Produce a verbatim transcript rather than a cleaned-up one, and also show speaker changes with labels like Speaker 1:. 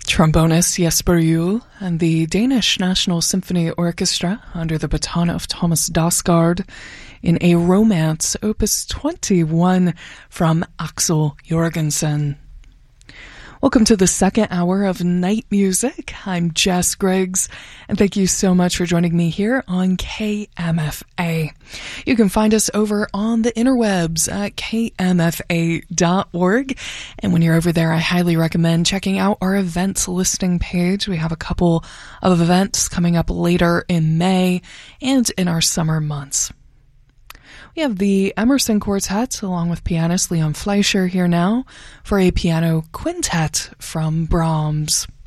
Speaker 1: Trombonist Jesper Juul and the Danish National Symphony Orchestra under the baton of Thomas Dausgaard in A Romance, Opus twenty-one from Axel Jorgensen. Welcome to the second hour of Night Music. I'm Jess Griggs, and thank you so much for joining me here on K M F A. You can find us over on the interwebs at K M F A dot org, and when you're over there, I highly recommend checking out our events listing page. We have a couple of events coming up later in May and in our summer months. We have the Emerson Quartet along with pianist Leon Fleischer here now for a piano quintet from Brahms.